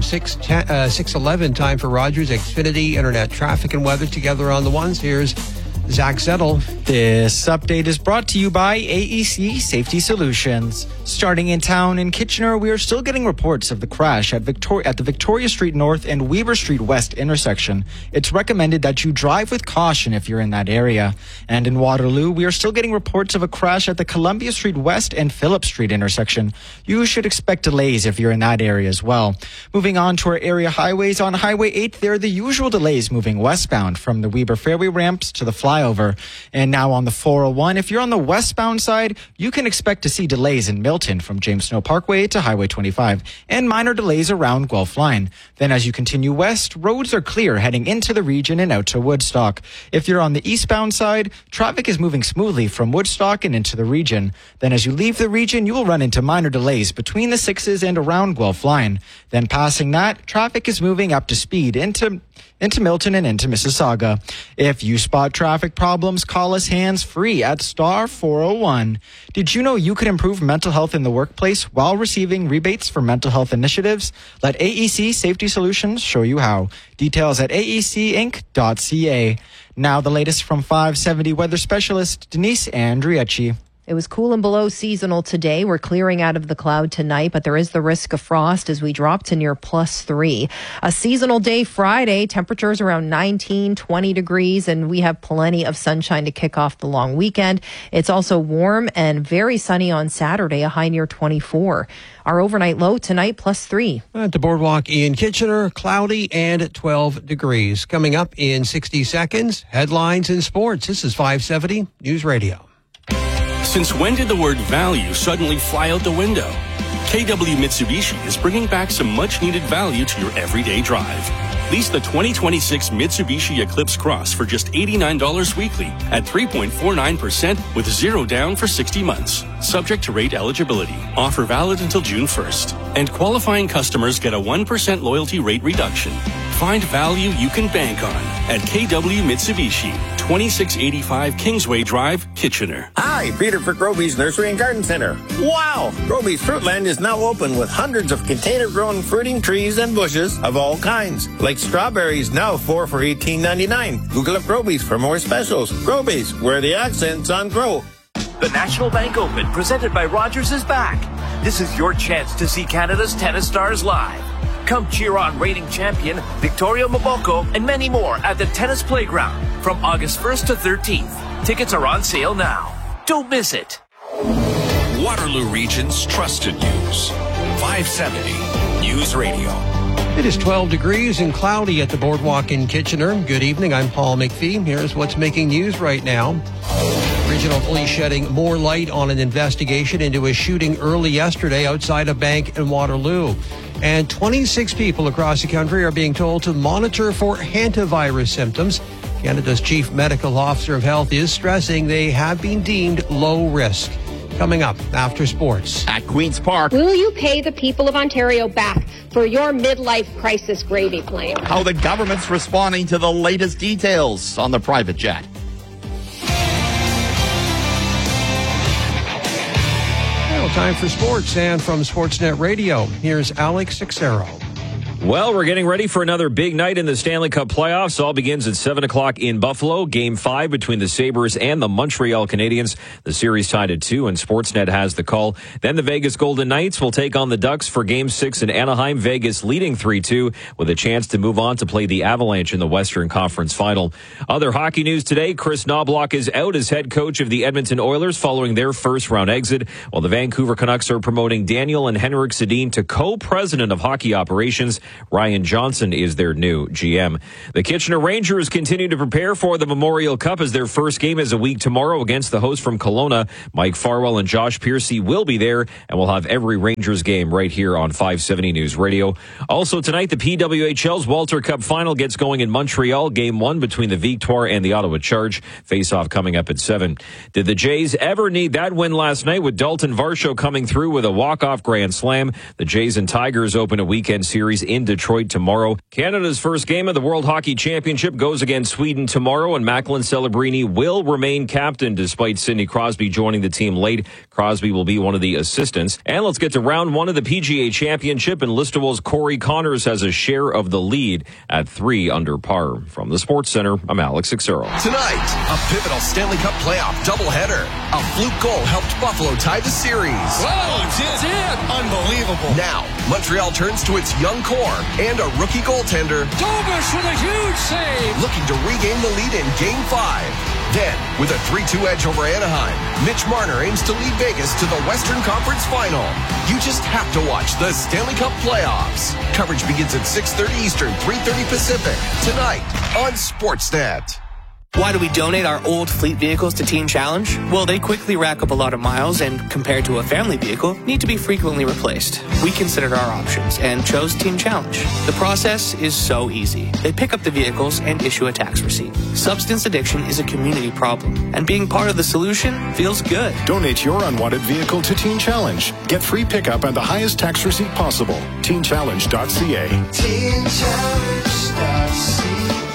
6:11 time for Rogers Xfinity Internet traffic and weather together on the ones. Here's Zach Zettel. This update is brought to you by AEC Safety Solutions. Starting in town in Kitchener, we are still getting reports of the crash at the Victoria Street North and Weber Street West intersection. It's recommended that you drive with caution if you're in that area. And in Waterloo, we are still getting reports of a crash at the Columbia Street West and Phillip Street intersection. You should expect delays if you're in that area as well. Moving on to our area highways, on Highway 8, there are the usual delays moving westbound from the Weber Fairway ramps to the flyover. And now on the 401, if you're on the westbound side, you can expect to see delays in Milton from James Snow Parkway to Highway 25 and minor delays around Guelph Line. Then as you continue west, roads are clear heading into the region and out to Woodstock. If you're on the eastbound side, traffic is moving smoothly from Woodstock and into the region. Then as you leave the region, you will run into minor delays between the 6s and around Guelph Line. Then passing that, traffic is moving up to speed into Milton and into Mississauga. If you spot traffic problems, call us hands-free at star 401. Did you know you could improve mental health in the workplace while receiving rebates for mental health initiatives? Let AEC Safety Solutions show you how. Details at aecinc.ca. Now the latest from 570 weather specialist Denise Andriecci. It was cool and below seasonal today. We're clearing out of the cloud tonight, but there is the risk of frost as we drop to near +3. A seasonal day Friday, temperatures around 19, 20 degrees, and we have plenty of sunshine to kick off the long weekend. It's also warm and very sunny on Saturday, a high near 24. Our overnight low tonight, +3. At the boardwalk in Kitchener, cloudy and 12 degrees. Coming up in 60 seconds, headlines and sports. This is 570 News Radio. Since when did the word value suddenly fly out the window? KW Mitsubishi is bringing back some much-needed value to your everyday drive. Lease the 2026 Mitsubishi Eclipse Cross for just $89 weekly at 3.49% with zero down for 60 months. Subject to rate eligibility. Offer valid until June 1st. And qualifying customers get a 1% loyalty rate reduction. Find value you can bank on at KW Mitsubishi, 2685 Kingsway Drive, Kitchener. Hi, Peter for Groby's Nursery and Garden Center. Wow! Groby's Fruitland is now open with hundreds of container-grown fruiting trees and bushes of all kinds. Like strawberries, now 4 for $18.99. Google up Groby's for more specials. Groby's, where the accent's on grow. The National Bank Open, presented by Rogers, is back. This is your chance to see Canada's tennis stars live. Come cheer on reigning champion Victoria Mboko and many more at the Tennis Playground from August 1st to 13th. Tickets are on sale now. Don't miss it. Waterloo Region's trusted news. 570 News Radio. It is 12 degrees and cloudy at the boardwalk in Kitchener. Good evening. I'm Paul McPhee. Here's what's making news right now. Regional police shedding more light on an investigation into a shooting early yesterday outside a bank in Waterloo. And 26 people across the country are being told to monitor for hantavirus symptoms. Canada's Chief Medical Officer of Health is stressing they have been deemed low risk. Coming up after sports. At Queen's Park. Will you pay the people of Ontario back for your midlife crisis gravy claim? How the government's responding to the latest details on the private jet. Time for sports, and from Sportsnet Radio, here's Alex Sixero. Well, we're getting ready for another big night in the Stanley Cup playoffs. All begins at 7 o'clock in Buffalo. Game 5 between the Sabres and the Montreal Canadiens. The series tied at 2, and Sportsnet has the call. Then the Vegas Golden Knights will take on the Ducks for Game 6 in Anaheim. Vegas leading 3-2 with a chance to move on to play the Avalanche in the Western Conference Final. Other hockey news today, Chris Knobloch is out as head coach of the Edmonton Oilers following their first-round exit, while the Vancouver Canucks are promoting Daniel and Henrik Sedin to co-president of hockey operations. Ryan Johnson is their new GM. The Kitchener Rangers continue to prepare for the Memorial Cup as their first game is a week tomorrow against the host from Kelowna. Mike Farwell and Josh Piercy will be there, and we'll have every Rangers game right here on 570 News Radio. Also tonight, the PWHL's Walter Cup final gets going in Montreal. Game 1 between the Victoire and the Ottawa Charge. Face-off coming up at 7. Did the Jays ever need that win last night with Dalton Varsho coming through with a walk-off grand slam? The Jays and Tigers open a weekend series in Detroit tomorrow. Canada's first game of the World Hockey Championship goes against Sweden tomorrow, and Macklin Celebrini will remain captain despite Sidney Crosby joining the team late. Crosby will be one of the assistants. And let's get to round 1 of the PGA Championship, and Listowel's Corey Connors has a share of the lead at 3 under par. From the Sports Center, I'm Alex Sixero. Tonight, a pivotal Stanley Cup playoff doubleheader. A fluke goal helped Buffalo tie the series. Whoa, it's in! Unbelievable. Now, Montreal turns to its young core and a rookie goaltender. Dobish with a huge save. Looking to regain the lead in Game 5. Then, with a 3-2 edge over Anaheim, Mitch Marner aims to lead Vegas to the Western Conference Final. You just have to watch the Stanley Cup playoffs. Coverage begins at 6:30 Eastern, 3:30 Pacific, tonight on Sportsnet. Why do we donate our old fleet vehicles to Teen Challenge? Well, they quickly rack up a lot of miles and, compared to a family vehicle, need to be frequently replaced. We considered our options and chose Teen Challenge. The process is so easy. They pick up the vehicles and issue a tax receipt. Substance addiction is a community problem, and being part of the solution feels good. Donate your unwanted vehicle to Teen Challenge. Get free pickup and the highest tax receipt possible. TeenChallenge.ca. TeenChallenge.ca.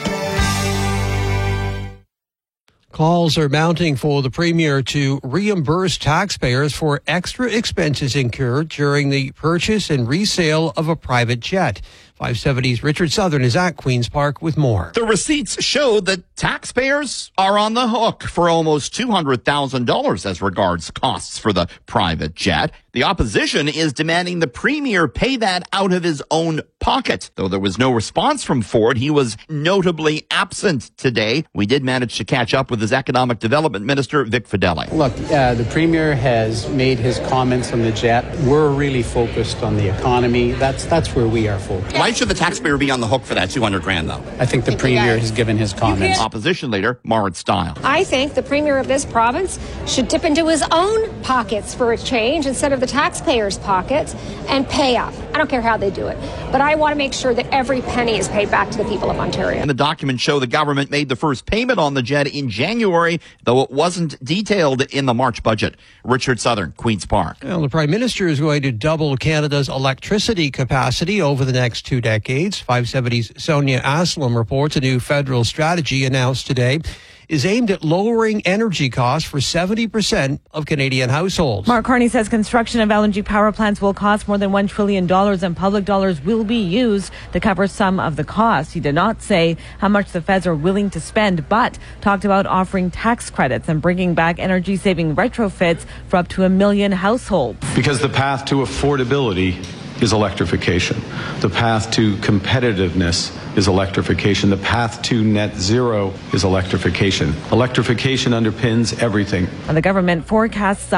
Calls are mounting for the Premier to reimburse taxpayers for extra expenses incurred during the purchase and resale of a private jet. 570's Richard Southern is at Queen's Park with more. The receipts show that taxpayers are on the hook for almost $200,000 as regards costs for the private jet. The opposition is demanding the Premier pay that out of his own pocket. Though there was no response from Ford, he was notably absent today. We did manage to catch up with his Economic Development Minister, Vic Fedeli. Look, the Premier has made his comments on the jet. We're really focused on the economy. That's where we are focused. Why should the taxpayer be on the hook for that $200,000 though? I think the Premier has given his comments. Opposition leader, Marit Stiles. I think the Premier of this province should dip into his own pockets for a change instead of the taxpayers' pockets and pay up. I don't care how they do it, but I want to make sure that every penny is paid back to the people of Ontario. And the documents show the government made the first payment on the jet in January, though it wasn't detailed in the March budget. Richard Southern, Queen's Park. Well, the Prime Minister is going to double Canada's electricity capacity over the next 2 decades. 570's Sonia Aslam reports a new federal strategy announced today is aimed at lowering energy costs for 70% of Canadian households. Mark Carney says construction of LNG power plants will cost more than $1 trillion and public dollars will be used to cover some of the costs. He did not say how much the feds are willing to spend, but talked about offering tax credits and bringing back energy-saving retrofits for up to 1 million households. Because the path to affordability is electrification. The path to competitiveness is electrification. The path to net zero is electrification. Electrification underpins everything. And the government forecasts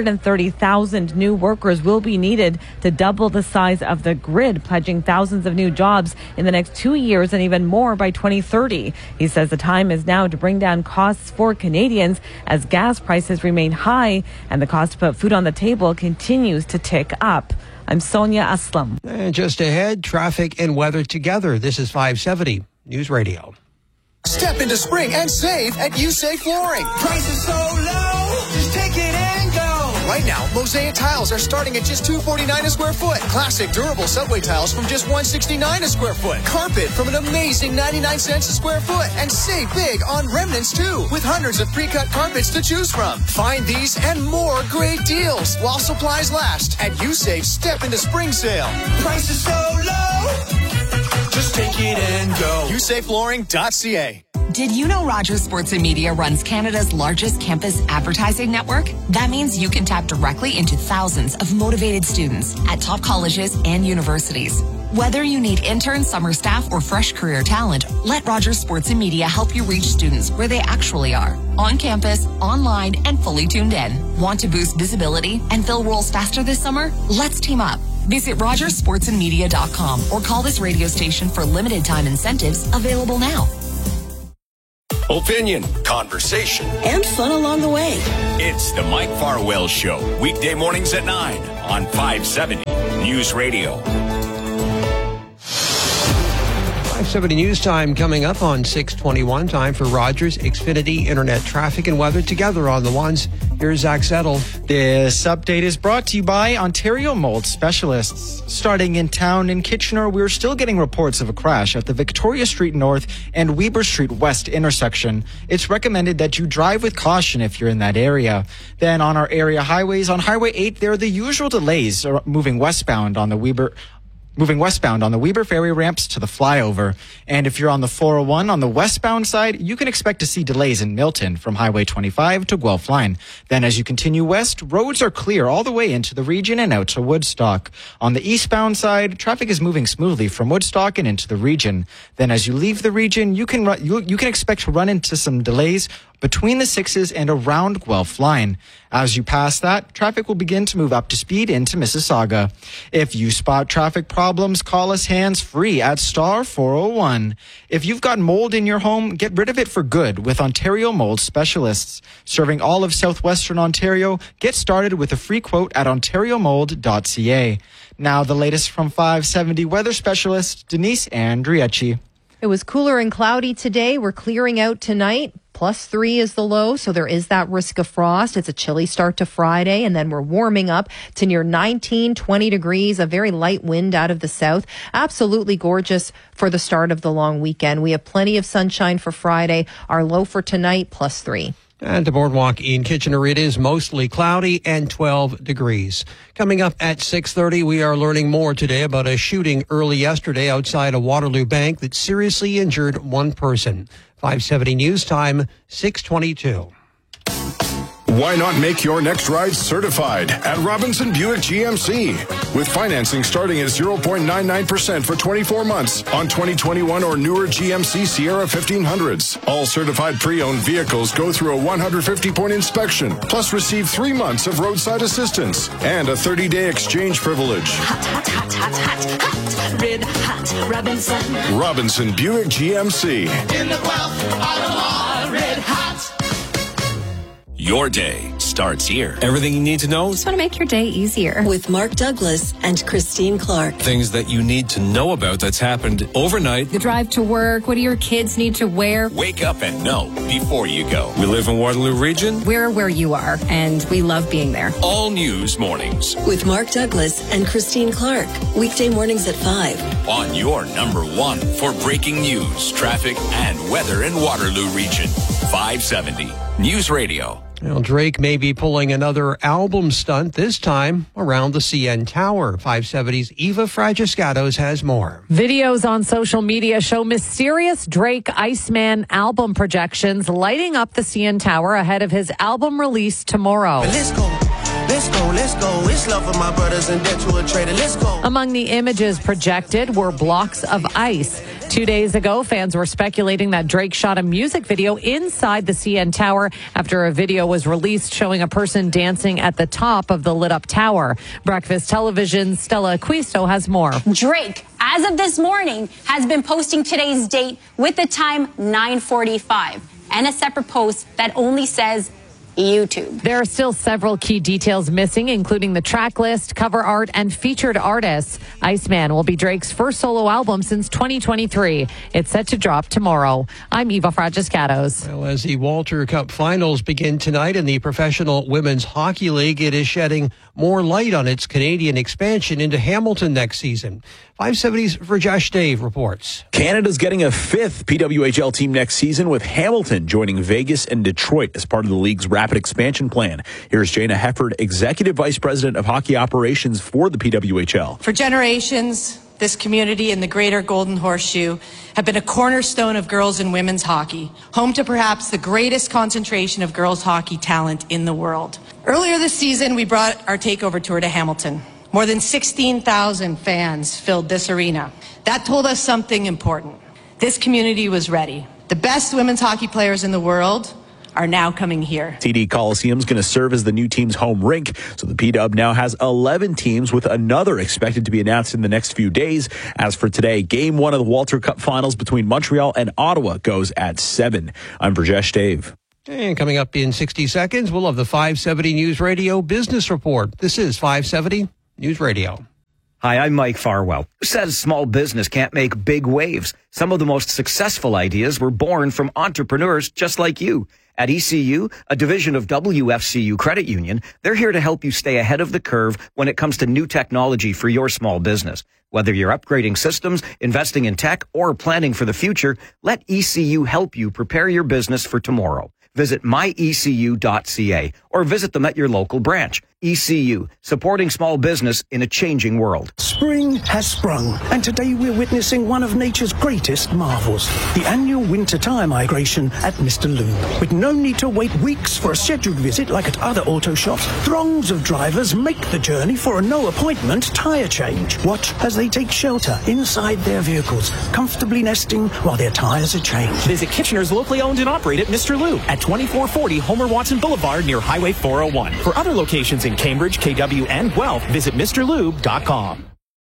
130,000 new workers will be needed to double the size of the grid, pledging thousands of new jobs in the next 2 years and even more by 2030. He says the time is now to bring down costs for Canadians as gas prices remain high and the cost to put food on the table continues to tick up. I'm Sonia Aslam. And just ahead, traffic and weather together. This is 570 News Radio. Step into spring and save at USA Flooring. Prices so low, just take it and go. Right now, Mosaic tiles are starting at just $249 a square foot. Classic durable subway tiles from just $169 a square foot. Carpet from an amazing 99 cents a square foot. And save big on remnants too, with hundreds of pre-cut carpets to choose from. Find these and more great deals while supplies last at USafe Step into Spring Sale. Price is so low, just take it and go. USafeFlooring.ca. Did you know Rogers Sports and Media runs Canada's largest campus advertising network? That means you can tap directly into thousands of motivated students at top colleges and universities. Whether you need interns, summer staff, or fresh career talent, let Rogers Sports and Media help you reach students where they actually are. On campus, online, and fully tuned in. Want to boost visibility and fill roles faster this summer? Let's team up. Visit RogersSportsandMedia.com or call this radio station for limited time incentives available now. Opinion, conversation, and fun along the way. It's the Mike Farwell Show, weekday mornings at 9 on 570 News Radio. 570 News Time coming up on 621. Time for Rogers Xfinity Internet traffic and weather together on the ones. Here's Zach Settle. This update is brought to you by Ontario Mold Specialists. Starting in town in Kitchener, we're still getting reports of a crash at the Victoria Street North and Weber Street West intersection. It's recommended that you drive with caution if you're in that area. Then on our area highways, on Highway 8, there are the usual delays moving westbound on the Weber ferry ramps to the flyover. And if you're on the 401 on the westbound side, you can expect to see delays in Milton from Highway 25 to Guelph Line. Then as you continue west, roads are clear all the way into the region and out to Woodstock. On the eastbound side, traffic is moving smoothly from Woodstock and into the region. Then as you leave the region, you can expect to run into some delays between the 6s and around Guelph Line. As you pass that, traffic will begin to move up to speed into Mississauga. If you spot traffic problems, call us hands-free at star 401. If you've got mold in your home, get rid of it for good with Ontario Mold Specialists. Serving all of southwestern Ontario, get started with a free quote at ontariomold.ca. Now the latest from 570 weather specialist Denise Andriecci. It was cooler and cloudy today. We're clearing out tonight. +3 is the low, so there is that risk of frost. It's a chilly start to Friday, and then we're warming up to near 19, 20 degrees, a very light wind out of the south. Absolutely gorgeous for the start of the long weekend. We have plenty of sunshine for Friday. Our low for tonight, +3. And the boardwalk in Kitchener, it is mostly cloudy and 12 degrees. Coming up at 6:30, we are learning more today about a shooting early yesterday outside a Waterloo bank that seriously injured one person. 570 News Time, 6:22. Why not make your next ride certified at Robinson Buick GMC? With financing starting at 0.99% for 24 months on 2021 or newer GMC Sierra 1500s. All certified pre-owned vehicles go through a 150-point inspection, plus receive 3 months of roadside assistance and a 30-day exchange privilege. Hot, hot, hot, hot, hot, hot. Red hot Robinson. Robinson Buick GMC. In the Guelph Auto Mall, red hot. Your day starts here. Everything you need to know. Just want to make your day easier. With Mark Douglas and Christine Clark. Things that you need to know about that's happened overnight. The drive to work. What do your kids need to wear? Wake up and know before you go. We live in Waterloo Region. We're where you are, and we love being there. All news mornings. With Mark Douglas and Christine Clark. Weekday mornings at 5. On your number one for breaking news, traffic, and weather in Waterloo Region. 570 News Radio. Well, Drake may be pulling another album stunt, this time around the CN Tower. 570's Eva Fragiscatos has more. Videos on social media show mysterious Drake Iceman album projections lighting up the CN Tower ahead of his album release tomorrow. Let's go. Let's go, let's go. It's love for my brothers and debt to a trader. Let's go. Among the images projected were blocks of ice. 2 days ago, fans were speculating that Drake shot a music video inside the CN Tower after a video was released showing a person dancing at the top of the lit up tower. Breakfast Television's Stella Aquisto has more. Drake, as of this morning, has been posting today's date with the time 9:45 and a separate post that only says YouTube. There are still several key details missing, including the track list, cover art, and featured artists. Iceman will be Drake's first solo album since 2023. It's set to drop tomorrow. I'm Eva Fragiscatos. Well, as the Walter Cup finals begin tonight in the Professional Women's Hockey League, it is shedding more light on its Canadian expansion into Hamilton next season. 570's Rajesh Dave reports. Canada's getting a fifth PWHL team next season, with Hamilton joining Vegas and Detroit as part of the league's rapid expansion plan. Here's Jana Hefford, Executive Vice President of Hockey Operations for the PWHL. For generations, this community and the greater Golden Horseshoe have been a cornerstone of girls and women's hockey, home to perhaps the greatest concentration of girls hockey talent in the world. Earlier this season, we brought our takeover tour to Hamilton. More than 16,000 fans filled this arena. That told us something important. This community was ready. The best women's hockey players in the world are now coming here. TD Coliseum is going to serve as the new team's home rink. So the P-Dub now has 11 teams, with another expected to be announced in the next few days. As for today, Game 1 of the Walter Cup Finals between Montreal and Ottawa goes at 7. I'm Rajesh Dave. And coming up in 60 seconds, we'll have the 570 News Radio Business Report. This is 570 News Radio. Hi, I'm Mike Farwell. Who says small business can't make big waves? Some of the most successful ideas were born from entrepreneurs just like you. At ECU, a division of WFCU Credit Union, they're here to help you stay ahead of the curve when it comes to new technology for your small business. Whether you're upgrading systems, investing in tech, or planning for the future, let ECU help you prepare your business for tomorrow. Visit myecu.ca or visit them at your local branch. ECU, supporting small business in a changing world. Spring has sprung, and today we're witnessing one of nature's greatest marvels, the annual winter tire migration at Mr. Lube. With no need to wait weeks for a scheduled visit like at other auto shops, throngs of drivers make the journey for a no-appointment tire change. Watch as they take shelter inside their vehicles, comfortably nesting while their tires are changed. Visit Kitchener's locally owned and operated Mr. Lube at 2440 Homer Watson Boulevard near Highway 401. For other locations in Cambridge, KW, and Guelph, visit MrLube.com.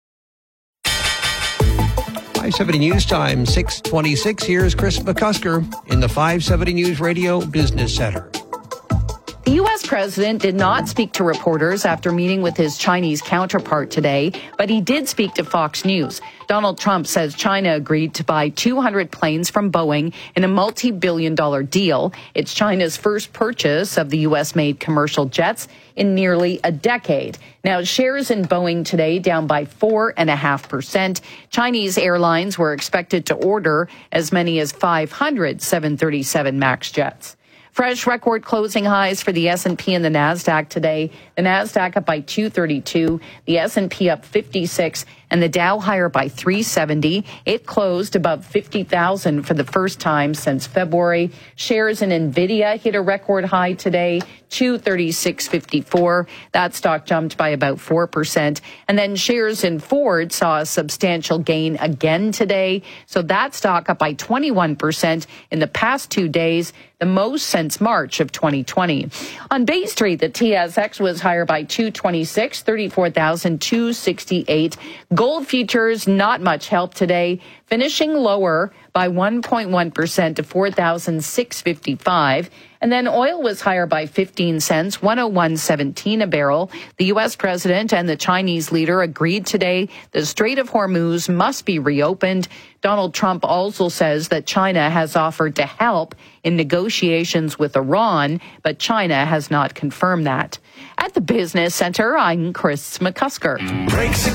570 News Time, 6:26. Here's Chris McCusker in the 570 News Radio Business Center. The U.S. president did not speak to reporters after meeting with his Chinese counterpart today, but he did speak to Fox News. Donald Trump says China agreed to buy 200 planes from Boeing in a multi-billion-dollar deal. It's China's first purchase of the U.S.-made commercial jets in nearly a decade. Now, shares in Boeing today down by 4.5%. Chinese airlines were expected to order as many as 500 737 MAX jets. Fresh record closing highs for the S&P and the NASDAQ today. The NASDAQ up by 232, the S&P up 56, and the Dow higher by 370. It closed above 50,000 for the first time since February. Shares in NVIDIA hit a record high today, 236.54. That stock jumped by about 4%. And then shares in Ford saw a substantial gain again today. So that stock up by 21% in the past 2 days, the most since March of 2020. On Bay Street, the TSX was higher by 226, 34,268. Gold futures, not much help today, finishing lower by 1.1% to 4,655. And then oil was higher by 15 cents, 101.17 a barrel. The U.S. president and the Chinese leader agreed today the Strait of Hormuz must be reopened. Donald Trump also says that China has offered to help in negotiations with Iran, but China has not confirmed that. At the Business Center, I'm Chris McCusker. Brakes